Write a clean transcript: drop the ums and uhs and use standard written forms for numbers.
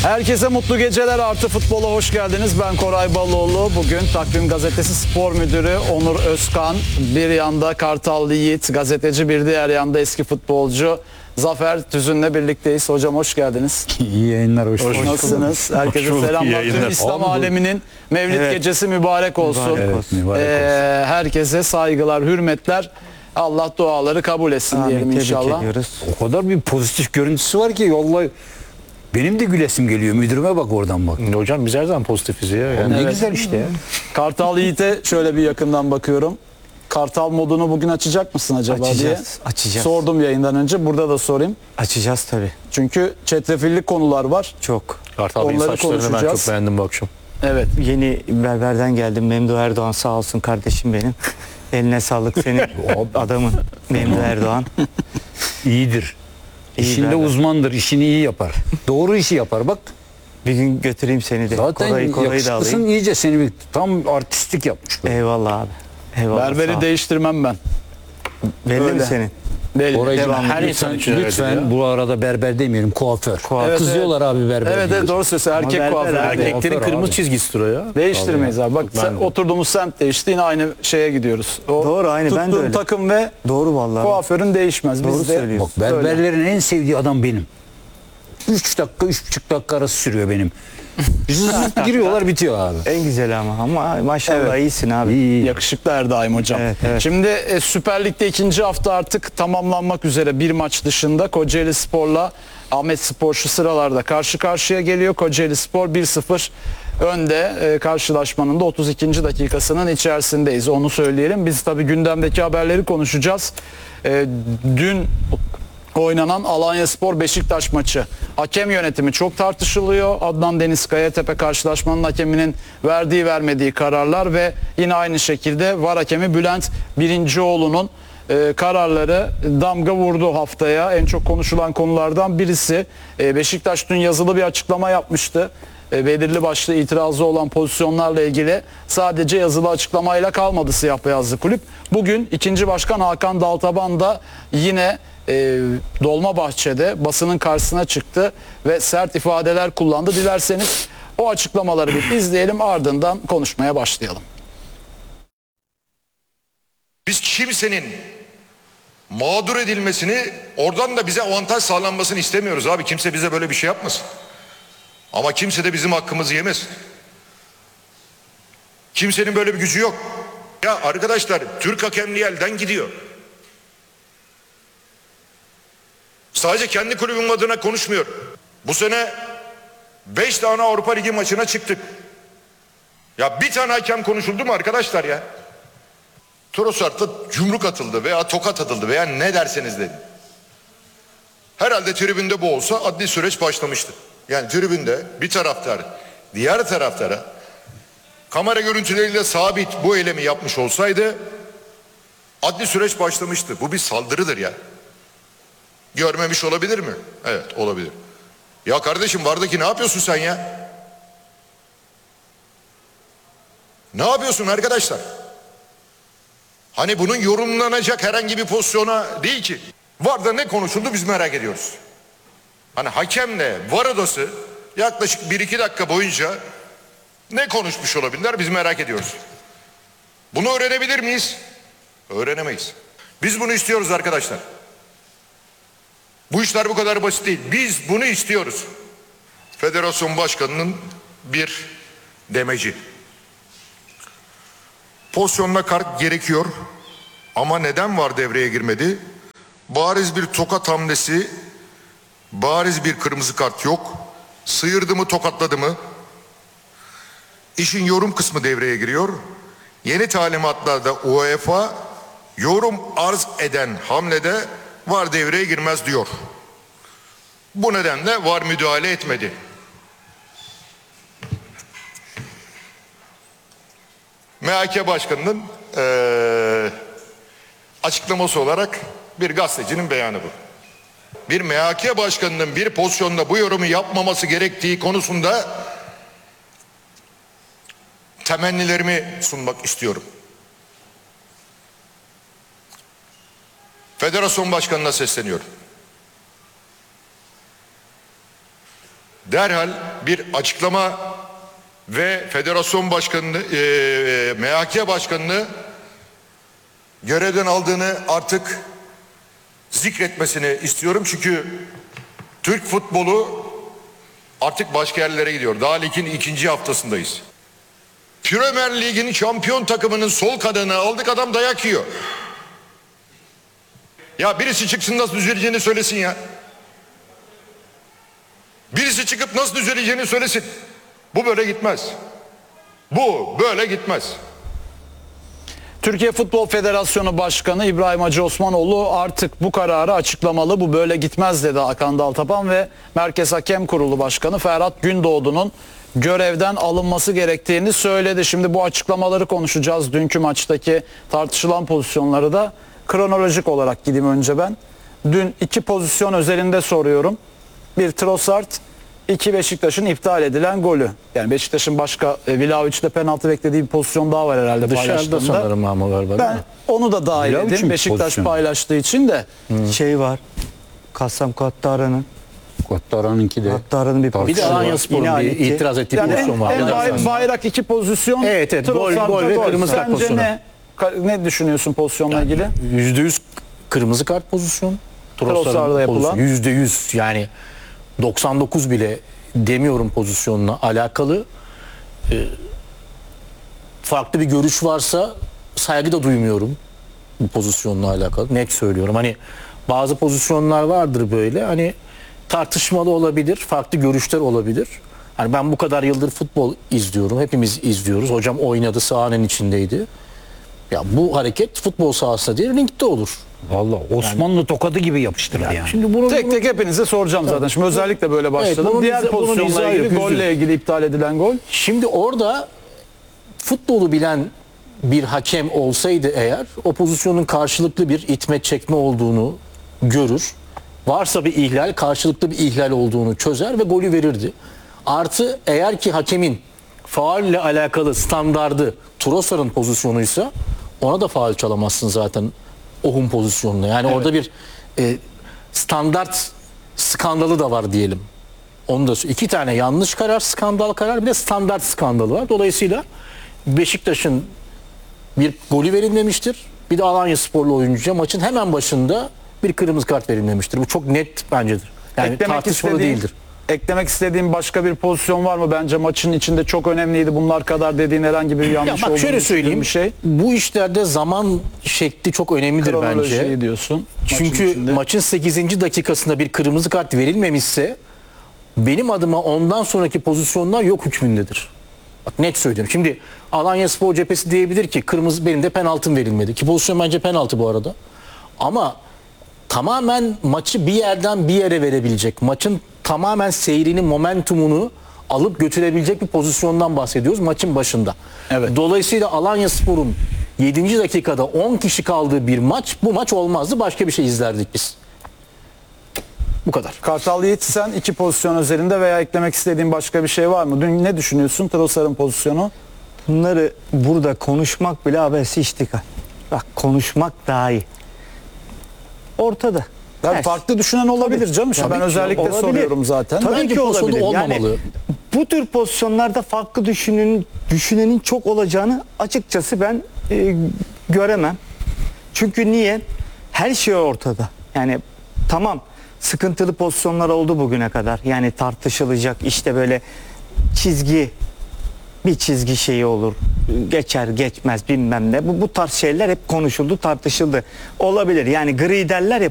Herkese mutlu geceler, Artı Futbol'a hoş geldiniz. Ben Koray Baloğlu. Bugün Takvim Gazetesi Spor Müdürü Onur Özkan, bir yanda Kartallı Yiğit, gazeteci, bir diğer yanda eski futbolcu Zafer Tüzün'le birlikteyiz. Hocam hoş geldiniz. İyi yayınlar, hoş bulduk. Nasılsınız? Herkese selamlar. Tüm İslam aleminin Mevlid gecesi mübarek olsun. Mübarek olsun. Herkese saygılar, hürmetler. Allah duaları kabul etsin diyelim inşallah. O kadar bir pozitif görüntüsü var ki vallahi benim de gülesim geliyor. Müdürüme bak, oradan bak. Hocam biz her zaman pozitifiz ya. Yani. Ne güzel işte ya. Kartal Yiğit'e şöyle bir yakından bakıyorum. Kartal modunu bugün açacak mısın acaba diye Açacağız. sordum yayından önce. Burada da sorayım. Açacağız tabii. Çünkü çetrefilli konular var. Çok. Kartal Bey'in Onları saçlarını ben konuşacağız. çok beğendim bu akşam. Evet. Yeni berberden geldim. Memduh Erdoğan sağ olsun kardeşim benim. Eline sağlık senin adamın Memduh Erdoğan. İyidir. İyi İşinde berber. uzmandır, işini iyi yapar. Doğru işi yapar bak. Bir gün götüreyim seni de. Zaten Koray'ı da yakışıklısın, alayım. iyice seni bir tam artistik yapmış. Eyvallah abi. Eyvallah. sağ Berberi ol. değiştirmem ben. Belli Öyle. mi senin? Belli. Orayı Devam. Her insan için lütfen öyledir ya. bu arada berber demeyelim, kuaför. Kuaför. Kızıyorlar abi berber. Evet, diyor. doğru söylüyorsun. Erkek berber kuaförü. abi. Erkeklerin Kuaför kırmızı abi. çizgisi o ya. Değiştirmeyiz abi. Bak sen, oturduğumuz semt değişti, yine aynı şeye gidiyoruz. O Doğru, aynı, ben de tuttuğun öyle. takım ve Doğru vallahi. kuaförün değişmez. Doğru Biz de söylüyorsun. Bak, berberlerin en sevdiği adam benim. 3 dakika, 3,5 dakika arası sürüyor benim. Giriyorlar, bitiyor abi. En güzel ama maşallah Evet. iyisin abi. İyi. yakışıklı her daim hocam. Evet, evet. Şimdi Süper Lig'de ikinci hafta artık tamamlanmak üzere. Bir maç dışında Kocaeli Spor'la Ahmetspor şu sıralarda karşı karşıya geliyor. Kocaeli Spor 1-0 önde, karşılaşmanın da 32. dakikasının içerisindeyiz. Onu söyleyelim. Biz tabii gündemdeki haberleri konuşacağız. Dün oynanan Alanyaspor Beşiktaş maçı. Hakem yönetimi çok tartışılıyor. Adnan Deniz Kayatepe karşılaşmanın hakeminin verdiği vermediği kararlar ve yine aynı şekilde VAR hakemi Bülent Birincioğlu'nun kararları damga vurdu haftaya. En çok konuşulan konulardan birisi. Beşiktaş dün yazılı bir açıklama yapmıştı. Belirli başlı itirazı olan pozisyonlarla ilgili sadece yazılı açıklamayla kalmadı siyah beyazlı kulüp. Bugün ikinci başkan Hakan Daltaban da yine Dolmabahçe'de basının karşısına çıktı ve sert ifadeler kullandı. Dilerseniz o açıklamaları bir izleyelim, ardından konuşmaya başlayalım. Biz kimsenin mağdur edilmesini, oradan da bize avantaj sağlanmasını istemiyoruz abi. Kimse bize böyle bir şey yapmasın. Ama kimse de bizim hakkımızı yemesin. Kimsenin böyle bir gücü yok. Ya arkadaşlar, Türk hakemliği elden gidiyor. Sadece kendi kulübüm adına konuşmuyorum. Bu sene 5 tane Avrupa Ligi maçına çıktık. Ya bir tane hakem konuşuldu mu arkadaşlar ya? Trossard'da yumruk atıldı veya tokat atıldı veya ne derseniz deyin. Herhalde tribünde bu olsa adli süreç başlamıştı. Yani tribünde bir taraftar diğer taraftara kamera görüntüleriyle sabit bu eylemi yapmış olsaydı adli süreç başlamıştı. Bu bir saldırıdır ya. Görmemiş olabilir mi? Evet, olabilir. Ya kardeşim, vardaki ne yapıyorsun sen ya? Ne yapıyorsun arkadaşlar? Hani bunun yorumlanacak herhangi bir pozisyona değil ki. VAR'da ne konuşuldu biz merak ediyoruz. Hani hakemle VAR odası yaklaşık 1-2 dakika boyunca ne konuşmuş olabilirler biz merak ediyoruz. Bunu öğrenebilir miyiz? Öğrenemeyiz. Biz bunu istiyoruz arkadaşlar. Bu işler bu kadar basit değil. Biz bunu istiyoruz. Federasyon başkanının bir demeci. Pozisyonla kart gerekiyor. Ama neden VAR devreye girmedi? Bariz bir tokat hamlesi, bariz bir kırmızı kart yok. Sıyırdı mı, tokatladı mı? İşin yorum kısmı devreye giriyor. Yeni talimatlarda UEFA yorum arz eden hamlede VAR devreye girmez diyor. Bu nedenle VAR müdahale etmedi. MHK Başkanı'nın açıklaması olarak bir gazetecinin beyanı bu. Bir MHK Başkanı'nın bir pozisyonda bu yorumu yapmaması gerektiği konusunda temennilerimi sunmak istiyorum. Federasyon Başkanı'na sesleniyorum. derhal bir açıklama ve federasyon başkanını, MHK başkanını görevden aldığını artık zikretmesini istiyorum. Çünkü Türk futbolu artık başka yerlere gidiyor. Daha ligin 2. haftasındayız. Premier Lig'in şampiyon takımının sol kanadını aldık, adam dayak yiyor. Ya birisi çıksın nasıl düzeleceğini söylesin ya. Birisi çıkıp nasıl düzeleceğini söylesin. Bu böyle gitmez. Bu böyle gitmez. Türkiye Futbol Federasyonu Başkanı İbrahim Hacı Osmanoğlu artık bu kararı açıklamalı. Bu böyle gitmez dedi Hakan Daltapan ve Merkez Hakem Kurulu Başkanı Ferhat Gündoğdu'nun görevden alınması gerektiğini söyledi. Şimdi bu açıklamaları konuşacağız. Dünkü maçtaki tartışılan pozisyonları da kronolojik olarak gideyim önce ben. Dün 2 pozisyon özelinde soruyorum. Bir Trossard, 2 Beşiktaş'ın iptal edilen golü. Yani Beşiktaş'ın başka Vlahovic'de penaltı beklediği bir pozisyon daha var herhalde Dışarıda paylaştığında. sanırım ama galiba. Ben onu da dahil Vlahovic edeyim mi Beşiktaş pozisyonu? paylaştığı için de. Şey var. Kassam Kattara'nın. Kattara'nınki de. Kattara'nın bir Bir de pozisyonu var. Alanyaspor'un Yine bir Ali ki- itiraz ettiği Yani pozisyon var. bayrak 2 pozisyon. Evet, evet. Trossard'da Gol ve kırmızı kart Sence pozisyonu. ne düşünüyorsun pozisyonla ilgili? %100 kırmızı kart pozisyon. Trossard'da yapılan. %100 yani 99 bile demiyorum pozisyonla alakalı. Farklı bir görüş varsa saygı da duymuyorum bu pozisyonla alakalı. Net söylüyorum. Hani bazı pozisyonlar vardır böyle. Hani tartışmalı olabilir, farklı görüşler olabilir. Hani ben bu kadar yıldır futbol izliyorum. Hepimiz izliyoruz. Hocam oynadı, sahanın içindeydi. Ya bu hareket futbol sahasında değil, ringde olur. Valla Osmanlı tokadı gibi yapıştırdı yani. Şimdi bunu Tek tek hepinize soracağım zaten. Şimdi özellikle böyle başladım. bunun Diğer bunun pozisyonla izahı ilgili, yok, golle üzgünüm. ilgili iptal edilen gol. Şimdi orada futbolu bilen bir hakem olsaydı eğer o pozisyonun karşılıklı bir itme çekme olduğunu görür. Varsa bir ihlal, karşılıklı bir ihlal olduğunu çözer ve golü verirdi. Artı eğer ki hakemin faulle alakalı standardı Trossard'ın pozisyonuysa ona da faul çalamazsın zaten Ohun pozisyonuna. Yani orada bir standart skandalı da var diyelim. Onu da 2 tane yanlış karar, skandal karar, bir de standart skandalı var. Dolayısıyla Beşiktaş'ın bir golü verilmemiştir. Bir de Alanyasporlu oyuncuya maçın hemen başında bir kırmızı kart verilmemiştir. Bu çok net bencedir. Yani tartışmalı değildir. Eklemek istediğim başka bir pozisyon var mı? Bence maçın içinde çok önemliydi. Bunlar kadar dediğin herhangi bir Ya yanlış bak olduğunu şöyle düşündüğün söyleyeyim. bir şey. Bu işlerde zaman şekli çok önemlidir Kronolojiyi bence. diyorsun. maçın Çünkü içinde. maçın 8. dakikasında bir kırmızı kart verilmemişse benim adıma ondan sonraki pozisyonlar yok hükmündedir. Bak net söylüyorum. Şimdi Alanyaspor cephesi diyebilir ki kırmızı, benim de penaltım verilmedi. Ki pozisyon bence penaltı bu arada. Ama tamamen maçı bir yerden bir yere verebilecek, maçın tamamen seyrini, momentumunu alıp götürebilecek bir pozisyondan bahsediyoruz maçın başında. Evet. Dolayısıyla Alanyaspor'un 7. dakikada 10 kişi kaldığı bir maç, bu maç olmazdı. Başka bir şey izlerdik biz. Bu kadar. Kartal Yiğit, sen 2 pozisyon özelinde veya eklemek istediğin başka bir şey var mı? Dün ne düşünüyorsun Trossard'ın pozisyonu? Bunları burada konuşmak bile abesi iştikal. Bak konuşmak daha iyi. Ortada. Yani Ters. farklı düşünen olabilir canım. İşte Tabii ben ki özellikle olabilir. soruyorum zaten. Tabii Bence ki pozisyonda olabilir. Yani olmamalı. bu tür pozisyonlarda farklı düşünenin çok olacağını açıkçası ben göremem. Çünkü niye? Her şey ortada. Yani tamam, sıkıntılı pozisyonlar oldu bugüne kadar. Yani tartışılacak işte böyle bir çizgi şeyi olur. Geçer geçmez bilmem ne. Bu tarz şeyler hep konuşuldu, tartışıldı. Olabilir. Yani gri derler ya,